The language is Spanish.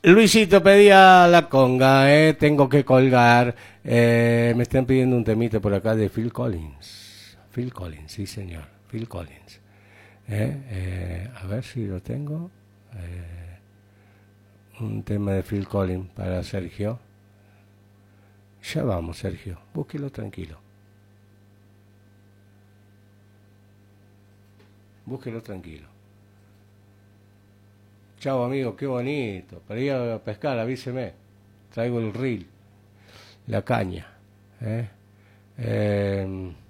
Luisito pedía la conga, tengo que colgar. Me están pidiendo un temita por acá de Phil Collins. Phil Collins, sí señor, Phil Collins. A ver si lo tengo. Un tema de Phil Collins para Sergio. Ya vamos, Sergio, búsquelo tranquilo. Búsquelo tranquilo. Chao amigo, qué bonito. Para ir a pescar, avíseme. Traigo el reel, la caña. ¿eh?